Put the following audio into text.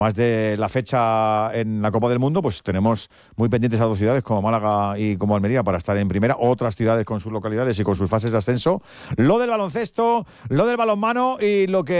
Más de la fecha en la Copa del Mundo, pues tenemos muy pendientes a dos ciudades como Málaga y como Almería para estar en primera, otras ciudades con sus localidades y con sus fases de ascenso. Lo del baloncesto, lo del balonmano y lo que